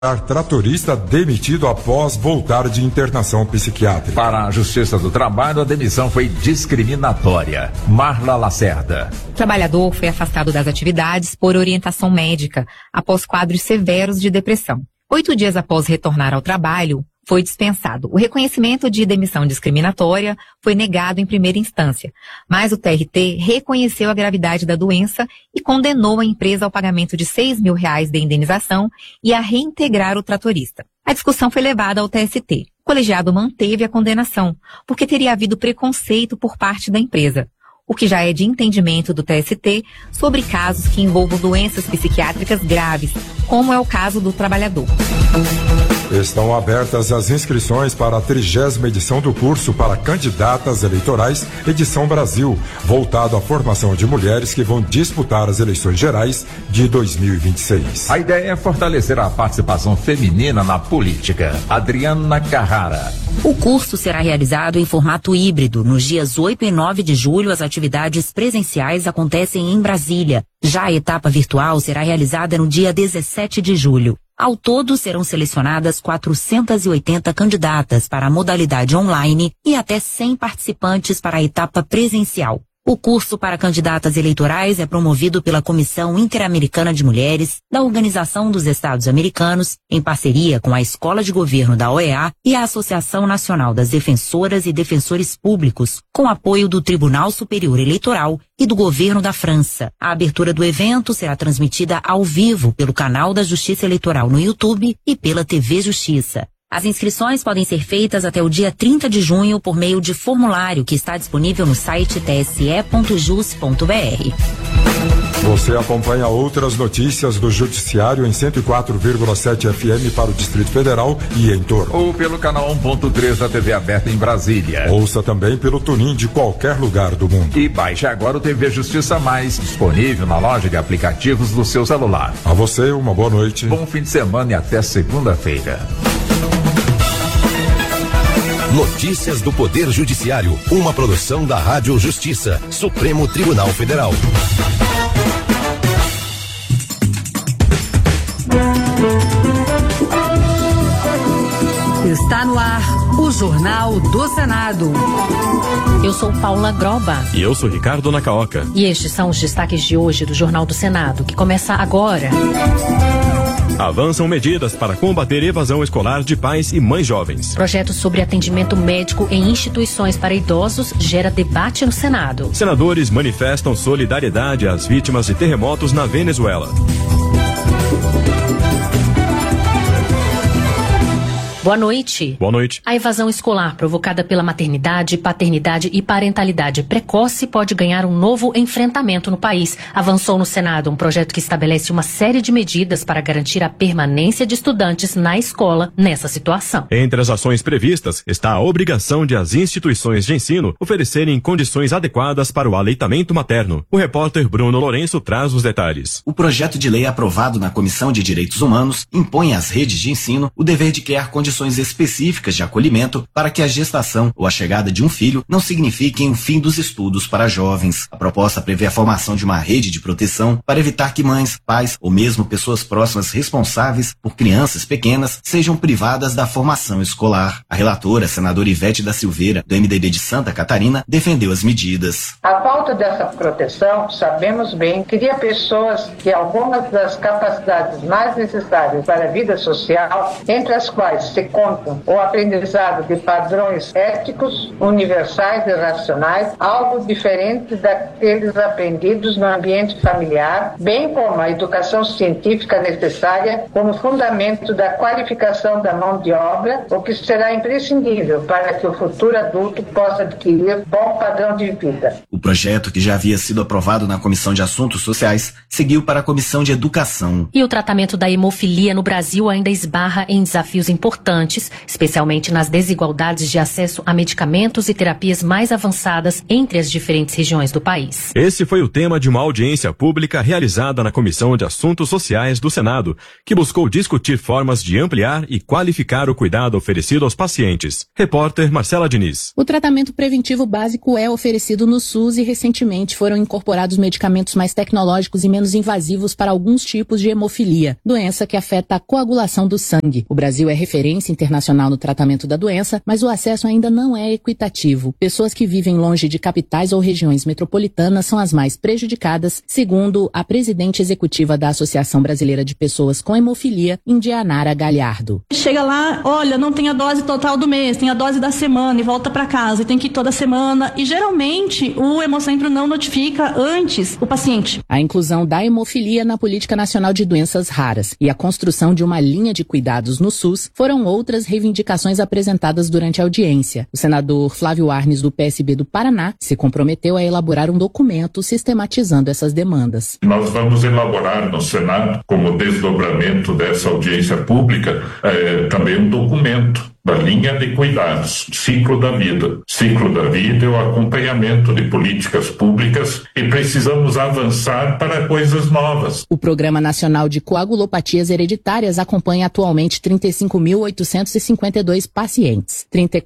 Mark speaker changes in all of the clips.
Speaker 1: Tratorista demitido após voltar de internação psiquiátrica.
Speaker 2: Para a Justiça do Trabalho, a demissão foi discriminatória. Marla Lacerda.
Speaker 3: O trabalhador foi afastado das atividades por orientação médica após quadros severos de depressão. 8 dias após retornar ao trabalho, foi dispensado. O reconhecimento de demissão discriminatória foi negado em primeira instância, mas o TRT reconheceu a gravidade da doença e condenou a empresa ao pagamento de R$6 mil de indenização e a reintegrar o tratorista. A discussão foi levada ao TST. O colegiado manteve a condenação, porque teria havido preconceito por parte da empresa, o que já é de entendimento do TST sobre casos que envolvam doenças psiquiátricas graves, como é o caso do trabalhador.
Speaker 1: Estão abertas as inscrições para a 30ª edição do curso para candidatas eleitorais Edição Brasil, voltado à formação de mulheres que vão disputar as eleições gerais de 2026.
Speaker 2: A ideia é fortalecer a participação feminina na política. Adriana Carrara.
Speaker 4: O curso será realizado em formato híbrido. Nos dias 8 e 9 de julho, as atividades presenciais acontecem em Brasília. Já a etapa virtual será realizada no dia 17 de julho. Ao todo, serão selecionadas 480 candidatas para a modalidade online e até 100 participantes para a etapa presencial. O curso para candidatas eleitorais é promovido pela Comissão Interamericana de Mulheres, da Organização dos Estados Americanos, em parceria com a Escola de Governo da OEA e a Associação Nacional das Defensoras e Defensores Públicos, com apoio do Tribunal Superior Eleitoral e do Governo da França. A abertura do evento será transmitida ao vivo pelo canal da Justiça Eleitoral no YouTube e pela TV Justiça. As inscrições podem ser feitas até o dia 30 de junho por meio de formulário que está disponível no site tse.jus.br.
Speaker 1: Você acompanha outras notícias do Judiciário em 104,7 FM para o Distrito Federal e em torno.
Speaker 2: Ou pelo canal 1.3 da TV aberta em Brasília.
Speaker 1: Ouça também pelo TuneIn de qualquer lugar do mundo.
Speaker 2: E baixe agora o TV Justiça Mais, disponível na loja de aplicativos do seu celular.
Speaker 1: A você, uma boa noite.
Speaker 2: Bom fim de semana e até segunda-feira.
Speaker 5: Notícias do Poder Judiciário, uma produção da Rádio Justiça, Supremo Tribunal Federal.
Speaker 6: Está no ar o Jornal do Senado.
Speaker 7: Eu sou Paula Groba.
Speaker 8: E eu sou Ricardo Nacaoca.
Speaker 7: E estes são os destaques de hoje do Jornal do Senado, que começa agora.
Speaker 8: Avançam medidas para combater evasão escolar de pais e mães jovens.
Speaker 7: Projeto sobre atendimento médico em instituições para idosos gera debate no Senado.
Speaker 8: Senadores manifestam solidariedade às vítimas de terremotos na Venezuela.
Speaker 7: Boa noite.
Speaker 8: Boa noite.
Speaker 7: A evasão escolar provocada pela maternidade, paternidade e parentalidade precoce pode ganhar um novo enfrentamento no país. Avançou no Senado um projeto que estabelece uma série de medidas para garantir a permanência de estudantes na escola nessa situação.
Speaker 8: Entre as ações previstas está a obrigação de as instituições de ensino oferecerem condições adequadas para o aleitamento materno. O repórter Bruno Lourenço traz os detalhes.
Speaker 9: O projeto de lei aprovado na Comissão de Direitos Humanos impõe às redes de ensino o dever de criar condições específicas de acolhimento para que a gestação ou a chegada de um filho não signifiquem o fim dos estudos para jovens. A proposta prevê a formação de uma rede de proteção para evitar que mães, pais ou mesmo pessoas próximas responsáveis por crianças pequenas sejam privadas da formação escolar. A relatora, senadora Ivete da Silveira, do MDB de Santa Catarina, defendeu as medidas.
Speaker 10: A falta dessa proteção, sabemos bem, cria pessoas que algumas das capacidades mais necessárias para a vida social, entre as quais se contam o aprendizado de padrões éticos, universais e racionais, algo diferente daqueles aprendidos no ambiente familiar, bem como a educação científica necessária como fundamento da qualificação da mão de obra, o que será imprescindível para que o futuro adulto possa adquirir bom padrão de vida.
Speaker 9: O projeto, que já havia sido aprovado na Comissão de Assuntos Sociais, seguiu para a Comissão de Educação.
Speaker 7: E o tratamento da hemofilia no Brasil ainda esbarra em desafios importantes importantes, especialmente nas desigualdades de acesso a medicamentos e terapias mais avançadas entre as diferentes regiões do país.
Speaker 8: Esse foi o tema de uma audiência pública realizada na Comissão de Assuntos Sociais do Senado, que buscou discutir formas de ampliar e qualificar o cuidado oferecido aos pacientes. Repórter Marcela Diniz.
Speaker 11: O tratamento preventivo básico é oferecido no SUS e recentemente foram incorporados medicamentos mais tecnológicos e menos invasivos para alguns tipos de hemofilia, doença que afeta a coagulação do sangue. O Brasil é referência internacional no tratamento da doença, mas o acesso ainda não é equitativo. Pessoas que vivem longe de capitais ou regiões metropolitanas são as mais prejudicadas, segundo a presidente executiva da Associação Brasileira de Pessoas com Hemofilia, Indianara Galhardo.
Speaker 12: Chega lá, olha, não tem a dose total do mês, tem a dose da semana e volta para casa, e tem que ir toda semana, e geralmente o Hemocentro não notifica antes o paciente.
Speaker 11: A inclusão da hemofilia na Política Nacional de Doenças Raras e a construção de uma linha de cuidados no SUS foram outras reivindicações apresentadas durante a audiência. O senador Flávio Arnes, do PSB do Paraná, se comprometeu a elaborar um documento sistematizando essas demandas.
Speaker 13: Nós vamos elaborar no Senado, como desdobramento dessa audiência pública, também um documento da linha de cuidados, ciclo da vida. Ciclo da vida é o acompanhamento de políticas públicas e precisamos avançar para coisas novas.
Speaker 11: O Programa Nacional de Coagulopatias Hereditárias acompanha atualmente 35.852 pacientes.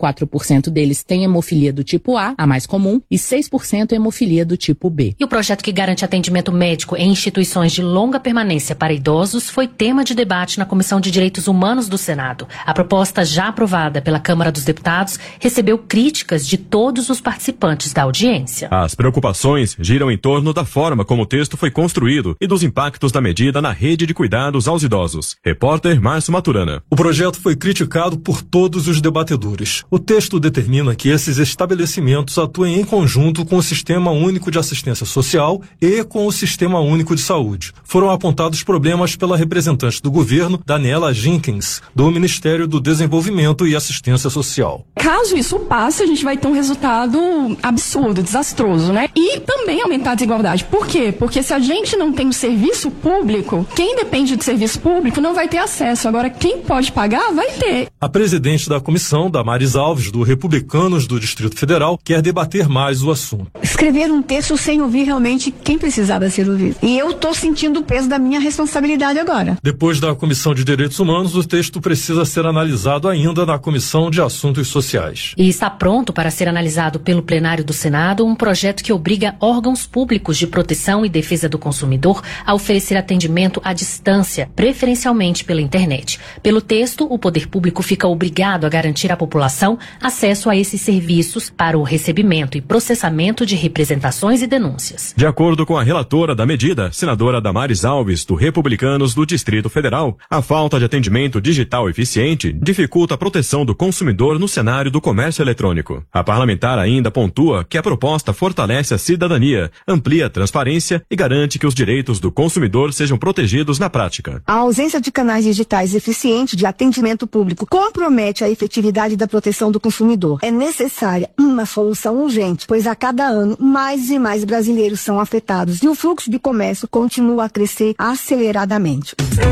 Speaker 11: 34% deles têm hemofilia do tipo A mais comum, e 6% hemofilia do tipo B.
Speaker 7: E o projeto que garante atendimento médico em instituições de longa permanência para idosos foi tema de debate na Comissão de Direitos Humanos do Senado. A proposta já aprovada pela Câmara dos Deputados, recebeu críticas de todos os participantes da audiência.
Speaker 8: As preocupações giram em torno da forma como o texto foi construído e dos impactos da medida na rede de cuidados aos idosos. Repórter Márcio Maturana.
Speaker 14: O projeto foi criticado por todos os debatedores. O texto determina que esses estabelecimentos atuem em conjunto com o Sistema Único de Assistência Social e com o Sistema Único de Saúde. Foram apontados problemas pela representante do governo, Daniela Jenkins, do Ministério do Desenvolvimento e Assistência Social.
Speaker 12: Caso isso passe, a gente vai ter um resultado absurdo, desastroso, né? E também aumentar a desigualdade. Por quê? Porque se a gente não tem um serviço público, quem depende do serviço público não vai ter acesso. Agora, quem pode pagar, vai ter.
Speaker 14: A presidente da comissão, Damares Alves, do Republicanos do Distrito Federal, quer debater mais o assunto.
Speaker 15: Escrever um texto sem ouvir realmente quem precisava ser ouvido. E eu estou sentindo o peso da minha responsabilidade agora.
Speaker 14: Depois da Comissão de Direitos Humanos, o texto precisa ser analisado ainda na Comissão de Assuntos Sociais.
Speaker 7: E está pronto para ser analisado pelo plenário do Senado um projeto que obriga órgãos públicos de proteção e defesa do consumidor a oferecer atendimento à distância, preferencialmente pela internet. Pelo texto, o poder público fica obrigado a garantir à população acesso a esses serviços para o recebimento e processamento de representações e denúncias.
Speaker 8: De acordo com a relatora da medida, senadora Damares Alves, do Republicanos do Distrito Federal, a falta de atendimento digital eficiente dificulta a proteção do consumidor no cenário do comércio eletrônico. A parlamentar ainda pontua que a proposta fortalece a cidadania, amplia a transparência e garante que os direitos do consumidor sejam protegidos na prática.
Speaker 15: A ausência de canais digitais eficientes de atendimento público compromete a efetividade da proteção do consumidor. É necessária uma solução urgente, pois a cada ano mais e mais brasileiros são afetados e o fluxo de comércio continua a crescer aceleradamente.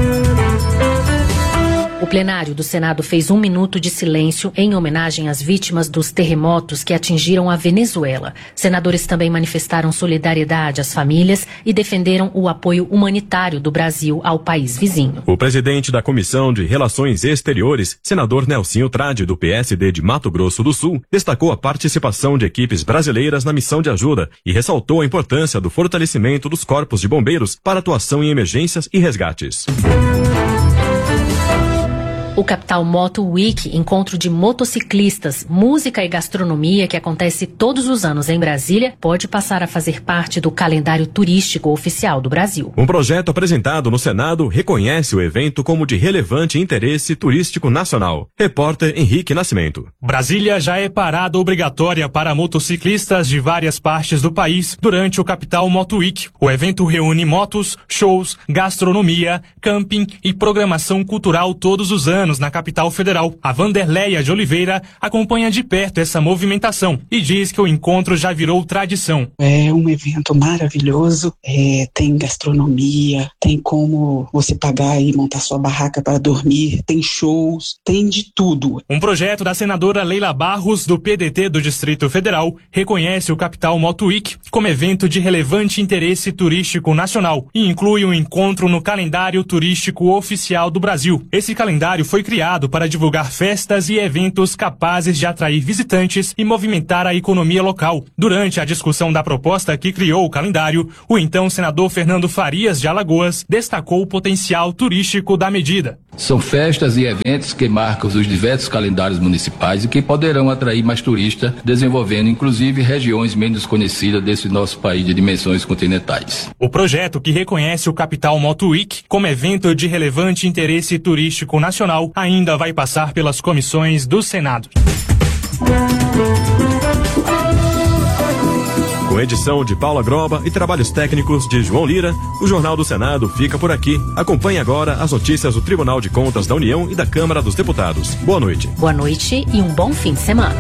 Speaker 7: O plenário do Senado fez 1 minuto de silêncio em homenagem às vítimas dos terremotos que atingiram a Venezuela. Senadores também manifestaram solidariedade às famílias e defenderam o apoio humanitário do Brasil ao país vizinho.
Speaker 8: O presidente da Comissão de Relações Exteriores, senador Nelsinho Trade, do PSD de Mato Grosso do Sul, destacou a participação de equipes brasileiras na missão de ajuda e ressaltou a importância do fortalecimento dos corpos de bombeiros para atuação em emergências e resgates.
Speaker 7: O Capital Moto Week, encontro de motociclistas, música e gastronomia que acontece todos os anos em Brasília, pode passar a fazer parte do calendário turístico oficial do Brasil.
Speaker 8: Um projeto apresentado no Senado reconhece o evento como de relevante interesse turístico nacional. Repórter Henrique Nascimento.
Speaker 16: Brasília já é parada obrigatória para motociclistas de várias partes do país durante o Capital Moto Week. O evento reúne motos, shows, gastronomia, camping e programação cultural todos os anos republicanos na capital federal. A Vanderleia de Oliveira acompanha de perto essa movimentação e diz que o encontro já virou tradição.
Speaker 17: É um evento maravilhoso, tem gastronomia, tem como você pagar e montar sua barraca para dormir, tem shows, tem de tudo.
Speaker 16: Um projeto da senadora Leila Barros, do PDT do Distrito Federal, reconhece o Capital Moto Week como evento de relevante interesse turístico nacional e inclui um encontro no calendário turístico oficial do Brasil. Esse calendário foi criado para divulgar festas e eventos capazes de atrair visitantes e movimentar a economia local. Durante a discussão da proposta que criou o calendário, o então senador Fernando Farias de Alagoas destacou o potencial turístico da medida.
Speaker 18: São festas e eventos que marcam os diversos calendários municipais e que poderão atrair mais turistas, desenvolvendo inclusive regiões menos conhecidas desse nosso país de dimensões continentais.
Speaker 16: O projeto, que reconhece o Capital Moto Week como evento de relevante interesse turístico nacional, ainda vai passar pelas comissões do Senado.
Speaker 8: Com edição de Paula Groba e trabalhos técnicos de João Lira, o Jornal do Senado fica por aqui. Acompanhe agora as notícias do Tribunal de Contas da União e da Câmara dos Deputados. Boa noite.
Speaker 7: Boa noite e um bom fim de semana.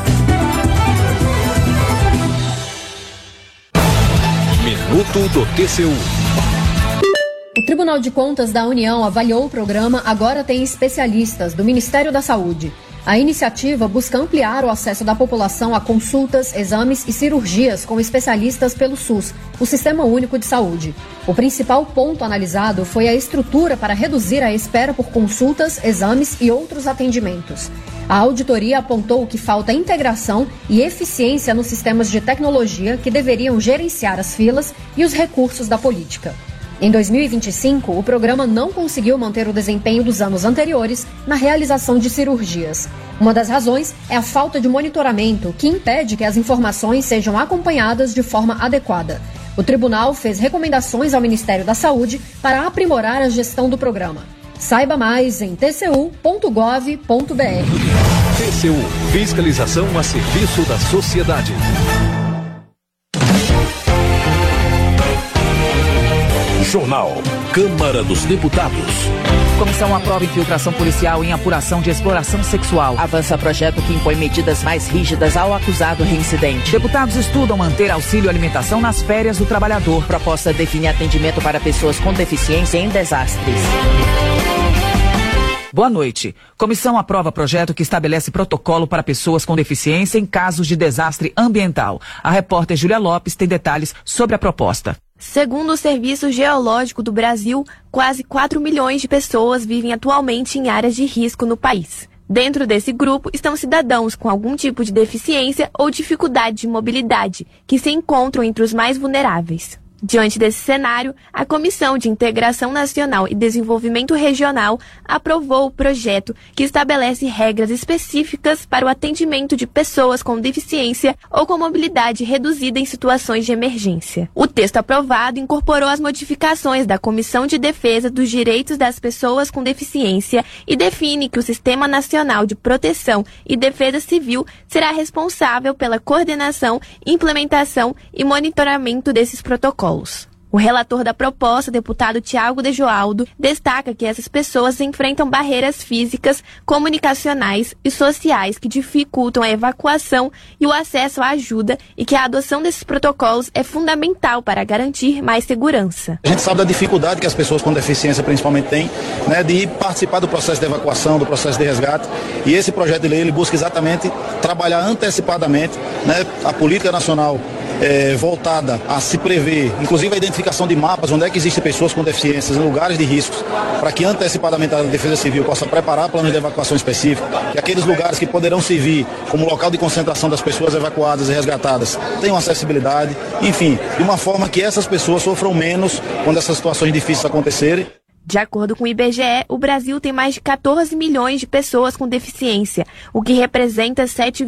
Speaker 5: Minuto do TCU.
Speaker 19: O Tribunal de Contas da União avaliou o programa Agora Tem Especialistas, do Ministério da Saúde. A iniciativa busca ampliar o acesso da população a consultas, exames e cirurgias com especialistas pelo SUS, o Sistema Único de Saúde. O principal ponto analisado foi a estrutura para reduzir a espera por consultas, exames e outros atendimentos. A auditoria apontou que falta integração e eficiência nos sistemas de tecnologia que deveriam gerenciar as filas e os recursos da política. Em 2025, o programa não conseguiu manter o desempenho dos anos anteriores na realização de cirurgias. Uma das razões é a falta de monitoramento, que impede que as informações sejam acompanhadas de forma adequada. O tribunal fez recomendações ao Ministério da Saúde para aprimorar a gestão do programa. Saiba mais em tcu.gov.br.
Speaker 5: TCU, fiscalização a serviço da sociedade. Jornal Câmara dos Deputados.
Speaker 20: Comissão aprova infiltração policial em apuração de exploração sexual. Avança projeto que impõe medidas mais rígidas ao acusado reincidente. Deputados estudam manter auxílio alimentação nas férias do trabalhador. Proposta define atendimento para pessoas com deficiência em desastres. Boa noite. Comissão aprova projeto que estabelece protocolo para pessoas com deficiência em casos de desastre ambiental. A repórter Júlia Lopes tem detalhes sobre a proposta.
Speaker 21: Segundo o Serviço Geológico do Brasil, quase 4 milhões de pessoas vivem atualmente em áreas de risco no país. Dentro desse grupo estão cidadãos com algum tipo de deficiência ou dificuldade de mobilidade, que se encontram entre os mais vulneráveis. Diante desse cenário, a Comissão de Integração Nacional e Desenvolvimento Regional aprovou o projeto que estabelece regras específicas para o atendimento de pessoas com deficiência ou com mobilidade reduzida em situações de emergência. O texto aprovado incorporou as modificações da Comissão de Defesa dos Direitos das Pessoas com Deficiência e define que o Sistema Nacional de Proteção e Defesa Civil será responsável pela coordenação, implementação e monitoramento desses protocolos. O relator da proposta, deputado Tiago de Joaldo, destaca que essas pessoas enfrentam barreiras físicas, comunicacionais e sociais que dificultam a evacuação e o acesso à ajuda e que a adoção desses protocolos é fundamental para garantir mais segurança.
Speaker 22: A gente sabe da dificuldade que as pessoas com deficiência principalmente têm, né, de participar do processo de evacuação, do processo de resgate, e esse projeto de lei ele busca exatamente trabalhar antecipadamente, né, a política nacional voltada a se prever, inclusive a identificação de mapas, onde é que existem pessoas com deficiências, em lugares de riscos, para que antecipadamente a Defesa Civil possa preparar planos de evacuação específicos, e aqueles lugares que poderão servir como local de concentração das pessoas evacuadas e resgatadas tenham acessibilidade, enfim, de uma forma que essas pessoas sofram menos quando essas situações difíceis acontecerem.
Speaker 21: De acordo com o IBGE, o Brasil tem mais de 14 milhões de pessoas com deficiência, o que representa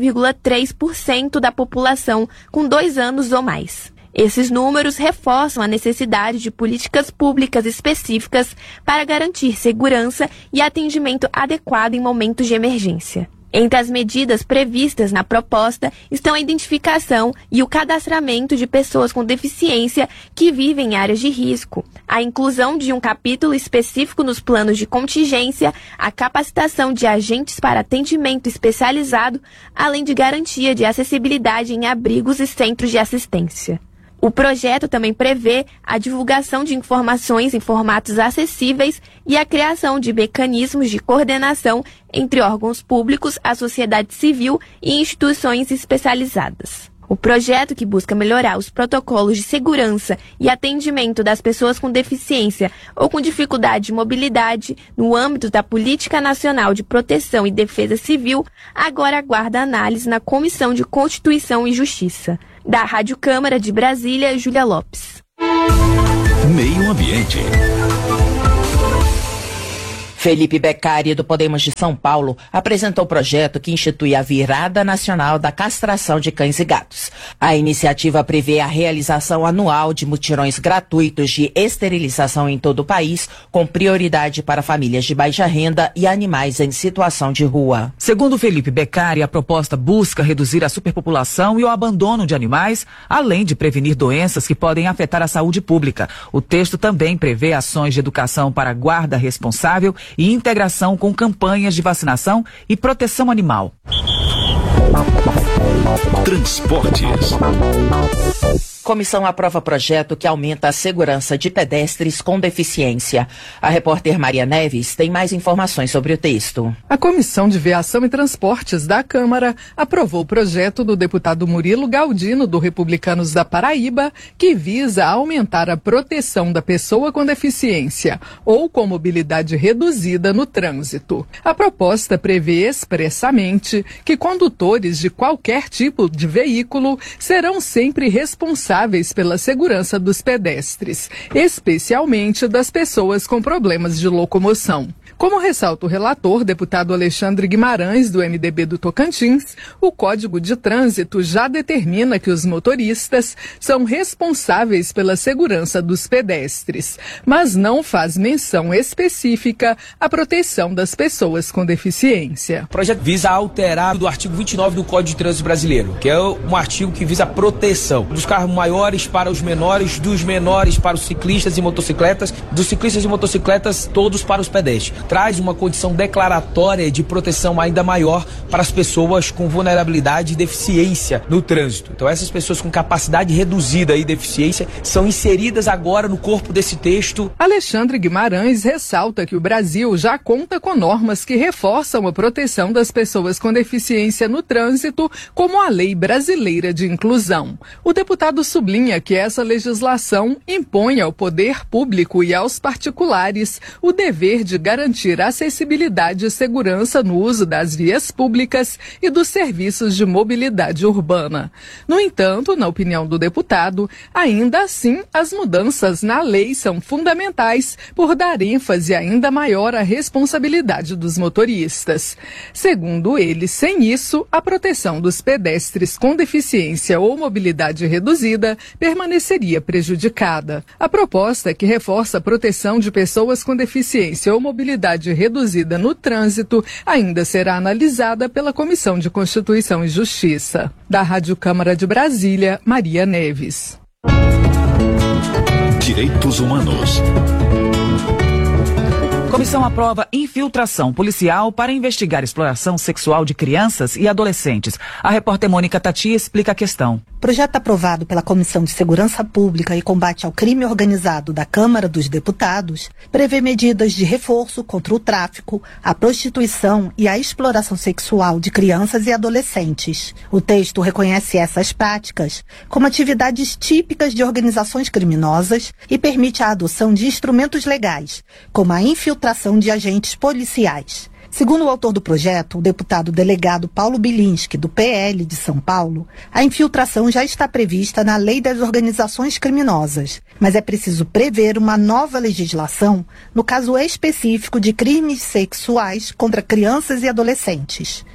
Speaker 21: 7,3% da população com 2 anos ou mais. Esses números reforçam a necessidade de políticas públicas específicas para garantir segurança e atendimento adequado em momentos de emergência. Entre as medidas previstas na proposta estão a identificação e o cadastramento de pessoas com deficiência que vivem em áreas de risco, a inclusão de um capítulo específico nos planos de contingência, a capacitação de agentes para atendimento especializado, além de garantia de acessibilidade em abrigos e centros de assistência. O projeto também prevê a divulgação de informações em formatos acessíveis e a criação de mecanismos de coordenação entre órgãos públicos, a sociedade civil e instituições especializadas. O projeto, que busca melhorar os protocolos de segurança e atendimento das pessoas com deficiência ou com dificuldade de mobilidade no âmbito da Política Nacional de Proteção e Defesa Civil, agora aguarda análise na Comissão de Constituição e Justiça. Da Rádio Câmara de Brasília, Júlia Lopes.
Speaker 5: Meio Ambiente.
Speaker 20: Felipe Beccari, do Podemos de São Paulo, apresentou o projeto que institui a Virada Nacional da Castração de Cães e Gatos. A iniciativa prevê a realização anual de mutirões gratuitos de esterilização em todo o país, com prioridade para famílias de baixa renda e animais em situação de rua.
Speaker 3: Segundo Felipe Beccari, a proposta busca reduzir a superpopulação e o abandono de animais, além de prevenir doenças que podem afetar a saúde pública. O texto também prevê ações de educação para a guarda responsável e integração com campanhas de vacinação e proteção animal.
Speaker 5: Transportes.
Speaker 20: Comissão aprova projeto que aumenta a segurança de pedestres com deficiência. A repórter Maria Neves tem mais informações sobre o texto.
Speaker 4: A Comissão de Viação e Transportes da Câmara aprovou o projeto do deputado Murilo Galdino, do Republicanos da Paraíba, que visa aumentar a proteção da pessoa com deficiência ou com mobilidade reduzida no trânsito. A proposta prevê expressamente que condutores de qualquer tipo de veículo serão sempre responsáveis pela segurança dos pedestres, especialmente das pessoas com problemas de locomoção. Como ressalta o relator, deputado Alexandre Guimarães, do MDB do Tocantins, o Código de Trânsito já determina que os motoristas são responsáveis pela segurança dos pedestres, mas não faz menção específica à proteção das pessoas com deficiência.
Speaker 23: O projeto visa alterar do artigo 29 do Código de Trânsito Brasileiro, que é um artigo que visa a proteção dos carros maiores para os menores, dos menores para os ciclistas e motocicletas, dos ciclistas e motocicletas todos para os pedestres. Traz uma condição declaratória de proteção ainda maior para as pessoas com vulnerabilidade e deficiência no trânsito. Então essas pessoas com capacidade reduzida e deficiência são inseridas agora no corpo desse texto.
Speaker 4: Alexandre Guimarães ressalta que o Brasil já conta com normas que reforçam a proteção das pessoas com deficiência no trânsito, como a Lei Brasileira de Inclusão. O deputado sublinha que essa legislação impõe ao poder público e aos particulares o dever de garantir acessibilidade e segurança no uso das vias públicas e dos serviços de mobilidade urbana. No entanto, na opinião do deputado, ainda assim, as mudanças na lei são fundamentais por dar ênfase ainda maior à responsabilidade dos motoristas. Segundo ele, sem isso, a proteção dos pedestres com deficiência ou mobilidade reduzida permaneceria prejudicada. A proposta que reforça a proteção de pessoas com deficiência ou mobilidade reduzida no trânsito ainda será analisada pela Comissão de Constituição e Justiça. Da Rádio Câmara de Brasília, Maria Neves.
Speaker 5: Direitos Humanos.
Speaker 3: Comissão aprova infiltração policial para investigar exploração sexual de crianças e adolescentes. A repórter Mônica Tati explica a questão.
Speaker 24: Projeto aprovado pela Comissão de Segurança Pública e Combate ao Crime Organizado da Câmara dos Deputados prevê medidas de reforço contra o tráfico, a prostituição e a exploração sexual de crianças e adolescentes. O texto reconhece essas práticas como atividades típicas de organizações criminosas e permite a adoção de instrumentos legais, como a infiltração de agentes policiais. Segundo o autor do projeto, o deputado delegado Paulo Bilinski, do PL de São Paulo, a infiltração já está prevista na Lei das Organizações Criminosas, mas é preciso prever uma nova legislação no caso específico de crimes sexuais contra crianças e adolescentes.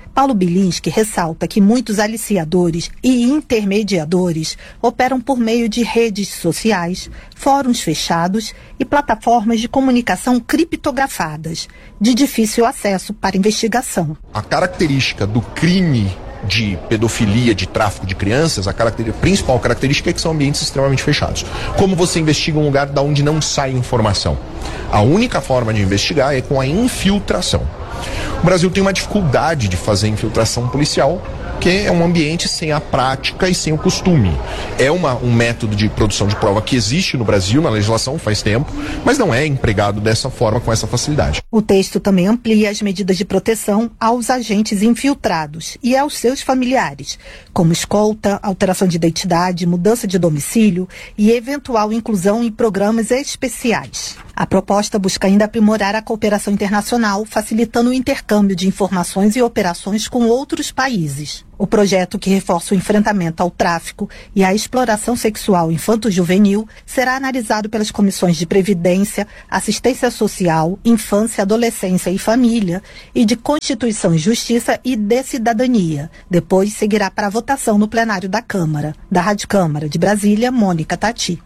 Speaker 24: Paulo Bilinski ressalta que muitos aliciadores e intermediadores operam por meio de redes sociais, fóruns fechados e plataformas de comunicação criptografadas, de difícil acesso para investigação.
Speaker 1: A característica do crime de pedofilia, de tráfico de crianças, a principal característica é que são ambientes extremamente fechados. Como você investiga um lugar da onde não sai informação? A única forma de investigar é com a infiltração. O Brasil tem uma dificuldade de fazer infiltração policial, que é um ambiente sem a prática e sem o costume. É um método de produção de prova que existe no Brasil, na legislação, faz tempo, mas não é empregado dessa forma, com essa facilidade.
Speaker 24: O texto também amplia as medidas de proteção aos agentes infiltrados e aos seus familiares, como escolta, alteração de identidade, mudança de domicílio e eventual inclusão em programas especiais. A proposta busca ainda aprimorar a cooperação internacional, facilitando o intercâmbio de informações e operações com outros países. O projeto, que reforça o enfrentamento ao tráfico e à exploração sexual infanto-juvenil, será analisado pelas comissões de Previdência, Assistência Social, Infância, Adolescência e Família e de Constituição e Justiça e de Cidadania. Depois seguirá para a votação no plenário da Câmara. Da Rádio Câmara de Brasília, Mônica Tati.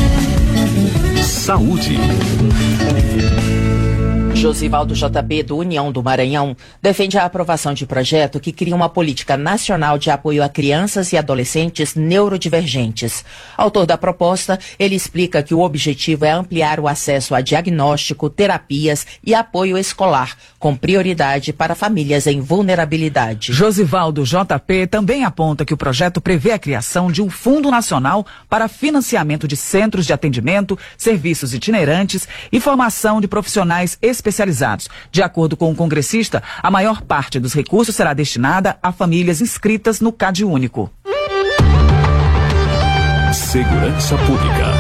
Speaker 5: Saúde.
Speaker 20: Josivaldo JP, do União do Maranhão, defende a aprovação de projeto que cria uma política nacional de apoio a crianças e adolescentes neurodivergentes. Autor da proposta, ele explica que o objetivo é ampliar o acesso a diagnóstico, terapias e apoio escolar, com prioridade para famílias em vulnerabilidade.
Speaker 3: Josivaldo JP também aponta que o projeto prevê a criação de um Fundo Nacional para financiamento de centros de atendimento, serviços itinerantes e formação de profissionais especializados. De acordo com o congressista, a maior parte dos recursos será destinada a famílias inscritas no CadÚnico.
Speaker 5: Segurança Pública.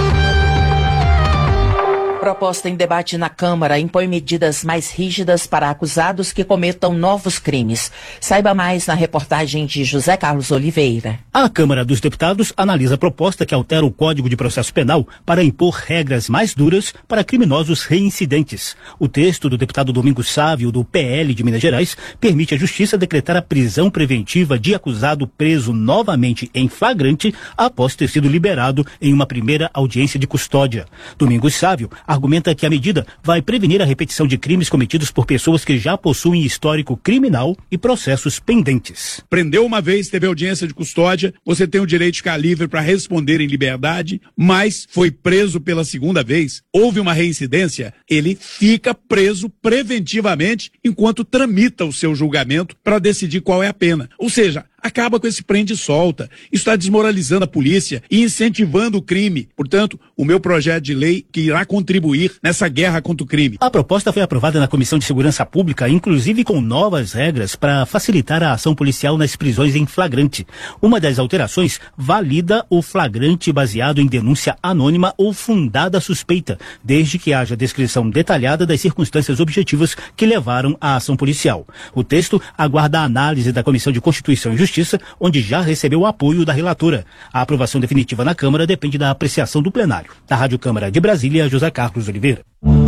Speaker 20: Proposta em debate na Câmara impõe medidas mais rígidas para acusados que cometam novos crimes. Saiba mais na reportagem de José Carlos Oliveira.
Speaker 2: A Câmara dos Deputados analisa a proposta que altera o Código de Processo Penal para impor regras mais duras para criminosos reincidentes. O texto do deputado Domingos Sávio, do PL de Minas Gerais, permite à Justiça decretar a prisão preventiva de acusado preso novamente em flagrante após ter sido liberado em uma primeira audiência de custódia. Domingos Sávio argumenta que a medida vai prevenir a repetição de crimes cometidos por pessoas que já possuem histórico criminal e processos pendentes.
Speaker 6: Prendeu uma vez, teve audiência de custódia, você tem o direito de ficar livre para responder em liberdade, mas foi preso pela segunda vez, houve uma reincidência, ele fica preso preventivamente enquanto tramita o seu julgamento para decidir qual é a pena. Ou seja, acaba com esse prende e solta. Isso está desmoralizando a polícia e incentivando o crime. Portanto, o meu projeto de lei que irá contribuir nessa guerra contra o crime.
Speaker 2: A proposta foi aprovada na Comissão de Segurança Pública, inclusive com novas regras para facilitar a ação policial nas prisões em flagrante. Uma das alterações valida o flagrante baseado em denúncia anônima ou fundada suspeita, desde que haja descrição detalhada das circunstâncias objetivas que levaram à ação policial. O texto aguarda a análise da Comissão de Constituição e Justiça, onde já recebeu o apoio da relatora. A aprovação definitiva na Câmara depende da apreciação do plenário. Da Rádio Câmara de Brasília, José Carlos Oliveira.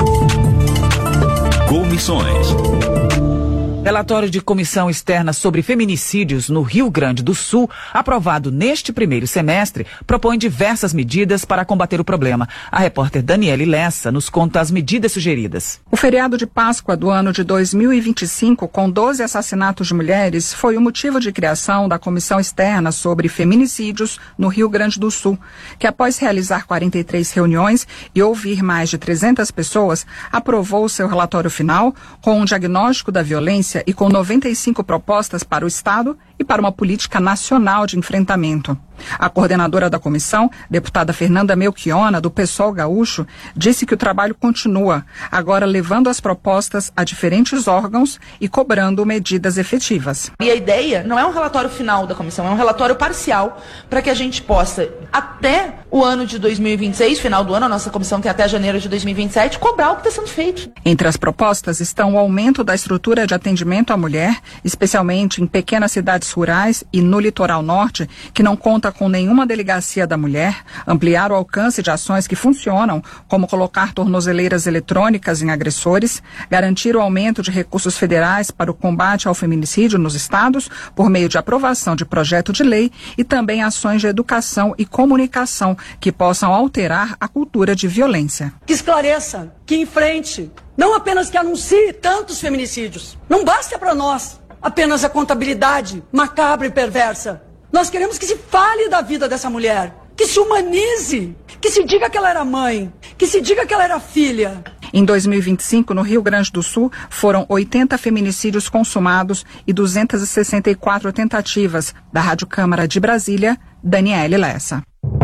Speaker 5: Comissões.
Speaker 3: Relatório de comissão externa sobre feminicídios no Rio Grande do Sul, aprovado neste primeiro semestre, propõe diversas medidas para combater o problema. A repórter Daniele Lessa nos conta as medidas sugeridas.
Speaker 4: O feriado de Páscoa do ano de 2025, com 12 assassinatos de mulheres, foi o motivo de criação da comissão externa sobre feminicídios no Rio Grande do Sul, que após realizar 43 reuniões e ouvir mais de 300 pessoas, aprovou seu relatório final com um diagnóstico da violência e com 95 propostas para o Estado e para uma política nacional de enfrentamento. A coordenadora da comissão, deputada Fernanda Melchiona, do PSOL gaúcho, disse que o trabalho continua, agora levando as propostas a diferentes órgãos e cobrando medidas efetivas.
Speaker 10: E a ideia não é um relatório final da comissão, é um relatório parcial para que a gente possa, até o ano de 2026, final do ano, a nossa comissão que é até janeiro de 2027, cobrar o que está sendo feito.
Speaker 4: Entre as propostas estão o aumento da estrutura de atendimento à mulher, especialmente em pequenas cidades rurais e no litoral norte, que não conta
Speaker 9: conta com nenhuma delegacia da mulher, ampliar o alcance de ações que funcionam, como colocar tornozeleiras eletrônicas em agressores, garantir o aumento de recursos federais para o combate ao feminicídio nos estados, por meio de aprovação de projeto de lei e também ações de educação e comunicação que possam alterar a cultura de violência.
Speaker 11: Que esclareça, que enfrente, não apenas que anuncie tantos feminicídios. Não basta para nós apenas a contabilidade macabra e perversa. Nós queremos que se fale da vida dessa mulher, que se humanize, que se diga que ela era mãe, que se diga que ela era filha.
Speaker 9: Em 2025, no Rio Grande do Sul, foram 80 feminicídios consumados e 264 tentativas. Da Rádio Câmara de Brasília, Daniele Lessa.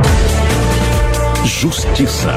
Speaker 5: Justiça.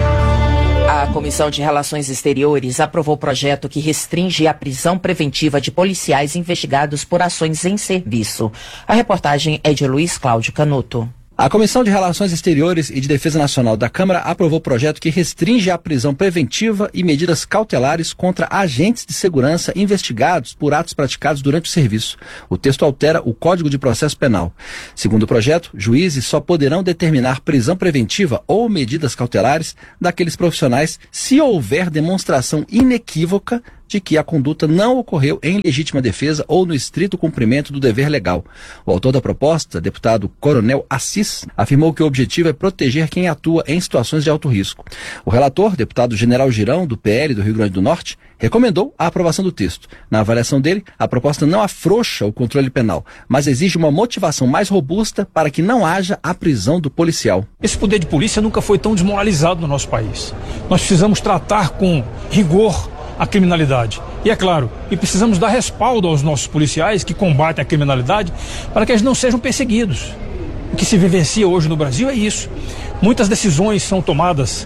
Speaker 20: A Comissão de Relações Exteriores aprovou projeto que restringe a prisão preventiva de policiais investigados por ações em serviço. A reportagem é de Luiz Cláudio Canuto.
Speaker 12: A Comissão de Relações Exteriores e de Defesa Nacional da Câmara aprovou o projeto que restringe a prisão preventiva e medidas cautelares contra agentes de segurança investigados por atos praticados durante o serviço. O texto altera o Código de Processo Penal. Segundo o projeto, juízes só poderão determinar prisão preventiva ou medidas cautelares daqueles profissionais se houver demonstração inequívoca de que a conduta não ocorreu em legítima defesa ou no estrito cumprimento do dever legal. O autor da proposta, deputado Coronel Assis, afirmou que o objetivo é proteger quem atua em situações de alto risco. O relator, deputado General Girão, do PL do Rio Grande do Norte, recomendou a aprovação do texto. Na avaliação dele, a proposta não afrouxa o controle penal, mas exige uma motivação mais robusta para que não haja a prisão do policial.
Speaker 13: Esse poder de polícia nunca foi tão desmoralizado no nosso país. Nós precisamos tratar com rigor a criminalidade. E é claro, e precisamos dar respaldo aos nossos policiais que combatem a criminalidade para que eles não sejam perseguidos. O que se vivencia hoje no Brasil é isso. Muitas decisões são tomadas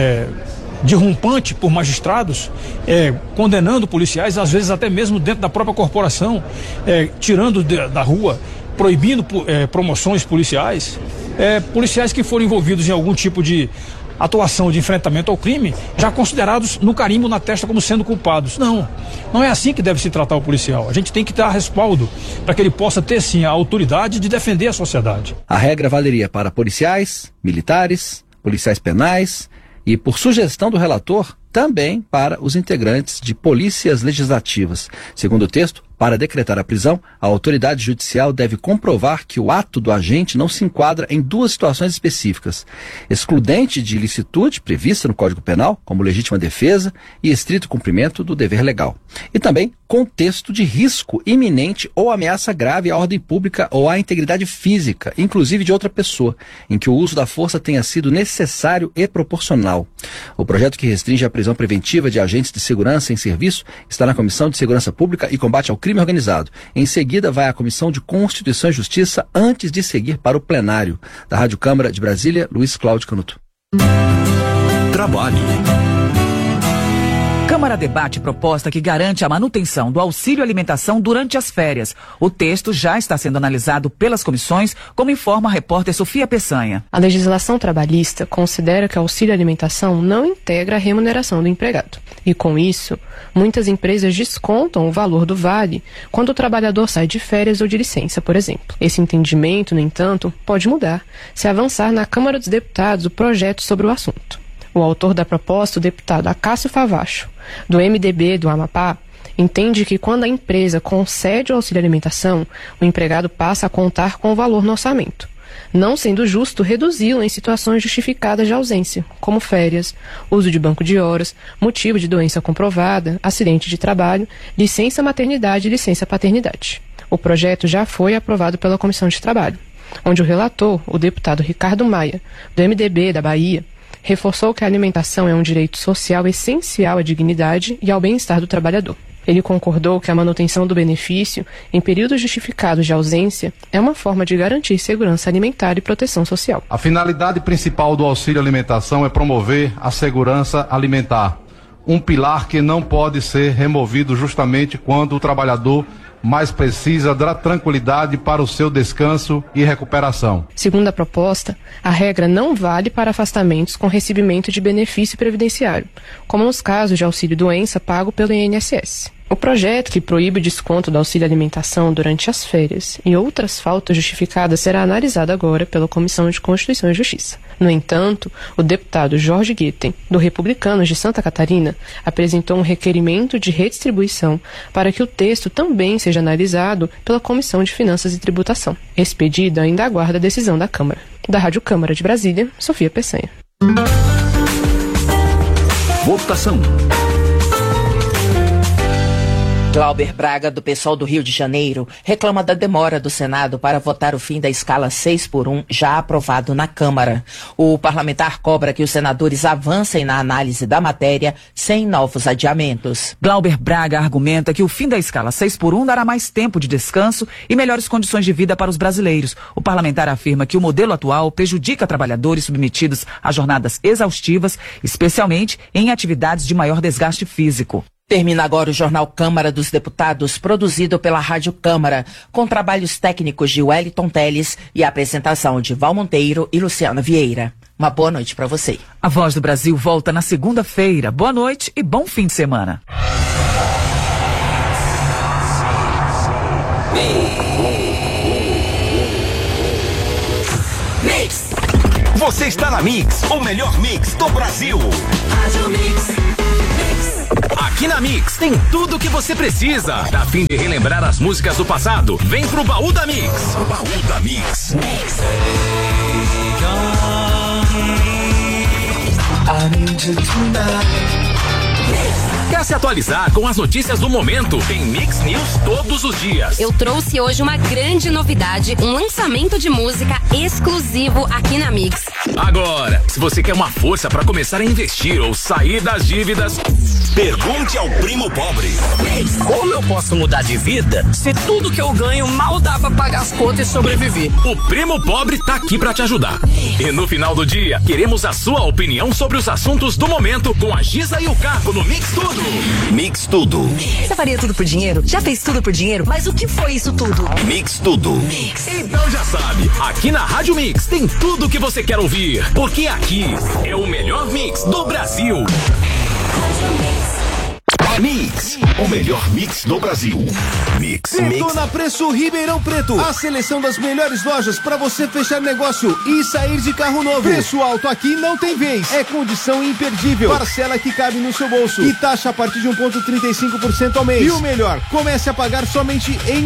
Speaker 13: de rompante por magistrados, condenando policiais, às vezes até mesmo dentro da própria corporação, tirando da rua, proibindo promoções policiais. Policiais que foram envolvidos em algum tipo de atuação de enfrentamento ao crime, já considerados no carimbo na testa como sendo culpados. Não é assim que deve se tratar o policial. A gente tem que dar respaldo para que ele possa ter, sim, a autoridade de defender a sociedade.
Speaker 12: A regra valeria para policiais, militares, policiais penais e, por sugestão do relator, também para os integrantes de polícias legislativas. Segundo o texto, para decretar a prisão, a autoridade judicial deve comprovar que o ato do agente não se enquadra em duas situações específicas: excludente de ilicitude prevista no Código Penal, como legítima defesa e estrito cumprimento do dever legal, e também contexto de risco iminente ou ameaça grave à ordem pública ou à integridade física, inclusive de outra pessoa, em que o uso da força tenha sido necessário e proporcional. O projeto que restringe a prisão preventiva de agentes de segurança em serviço está na Comissão de Segurança Pública e Combate ao Crime Organizado. Em seguida, vai à Comissão de Constituição e Justiça, antes de seguir para o plenário. Da Rádio Câmara de Brasília, Luiz Cláudio Canuto.
Speaker 5: Trabalhe.
Speaker 3: Câmara debate proposta que garante a manutenção do auxílio alimentação durante as férias. O texto já está sendo analisado pelas comissões, como informa a repórter Sofia Peçanha.
Speaker 25: A legislação trabalhista considera que o auxílio alimentação não integra a remuneração do empregado. E com isso, muitas empresas descontam o valor do vale quando o trabalhador sai de férias ou de licença, por exemplo. Esse entendimento, no entanto, pode mudar se avançar na Câmara dos Deputados o projeto sobre o assunto. O autor da proposta, o deputado Acácio Favacho, do MDB do Amapá, entende que quando a empresa concede o auxílio alimentação, o empregado passa a contar com o valor no orçamento, não sendo justo reduzi-lo em situações justificadas de ausência, como férias, uso de banco de horas, motivo de doença comprovada, acidente de trabalho, licença maternidade e licença paternidade. O projeto já foi aprovado pela Comissão de Trabalho, onde o relator, o deputado Ricardo Maia, do MDB da Bahia, reforçou que a alimentação é um direito social essencial à dignidade e ao bem-estar do trabalhador. Ele concordou que a manutenção do benefício, em períodos justificados de ausência, é uma forma de garantir segurança alimentar e proteção social.
Speaker 26: A finalidade principal do auxílio alimentação é promover a segurança alimentar, um pilar que não pode ser removido justamente quando o trabalhador mas precisa da tranquilidade para o seu descanso e recuperação.
Speaker 25: Segundo a proposta, a regra não vale para afastamentos com recebimento de benefício previdenciário, como nos casos de auxílio-doença pago pelo INSS. O projeto que proíbe o desconto do auxílio alimentação durante as férias e outras faltas justificadas será analisado agora pela Comissão de Constituição e Justiça. No entanto, o deputado Jorge Guetem, do Republicanos de Santa Catarina, apresentou um requerimento de redistribuição para que o texto também seja analisado pela Comissão de Finanças e Tributação. Esse pedido ainda aguarda a decisão da Câmara. Da Rádio Câmara de Brasília, Sofia Peçanha.
Speaker 8: Votação.
Speaker 20: Glauber Braga, do PSOL do Rio de Janeiro, reclama da demora do Senado para votar o fim da escala 6x1, já aprovado na Câmara. O parlamentar cobra que os senadores avancem na análise da matéria sem novos adiamentos.
Speaker 3: Glauber Braga argumenta que o fim da escala 6x1 dará mais tempo de descanso e melhores condições de vida para os brasileiros. O parlamentar afirma que o modelo atual prejudica trabalhadores submetidos a jornadas exaustivas, especialmente em atividades de maior desgaste físico.
Speaker 20: Termina agora o Jornal Câmara dos Deputados, produzido pela Rádio Câmara, com trabalhos técnicos de Wellington Teles e a apresentação de Val Monteiro e Luciana Vieira. Uma boa noite para você.
Speaker 3: A Voz do Brasil volta na segunda-feira. Boa noite e bom fim de semana.
Speaker 8: Mix. Você está na Mix, o melhor mix do Brasil. Rádio Mix. Aqui na Mix tem tudo o que você precisa. Tá a fim de relembrar as músicas do passado? Vem pro Baú da Mix. O Baú da Mix. Quer se atualizar com as notícias do momento? Tem Mix News todos os dias.
Speaker 14: Eu trouxe hoje uma grande novidade, um lançamento de música exclusivo aqui na Mix.
Speaker 8: Agora, se você quer uma força para começar a investir ou sair das dívidas, pergunte ao Primo Pobre.
Speaker 15: Como eu posso mudar de vida se tudo que eu ganho mal dá pra pagar as contas e sobreviver?
Speaker 8: O Primo Pobre tá aqui pra te ajudar. E no final do dia, queremos a sua opinião sobre os assuntos do momento com a Giza e o Caco no Mix Tudo. Mix Tudo.
Speaker 14: Você faria tudo por dinheiro? Já fez tudo por dinheiro? Mas o que foi isso tudo?
Speaker 8: Mix Tudo. Mix. Então já sabe, aqui na Rádio Mix tem tudo o que você quer ouvir, porque aqui é o melhor mix do Brasil. Mix, o melhor mix do Brasil. Mix.
Speaker 16: Detona Preço Ribeirão Preto. A seleção das melhores lojas para você fechar negócio e sair de carro novo. Preço alto aqui não tem vez. É condição imperdível. Parcela que cabe no seu bolso. E taxa a partir de 1,35% ao mês. E o melhor, comece a pagar somente em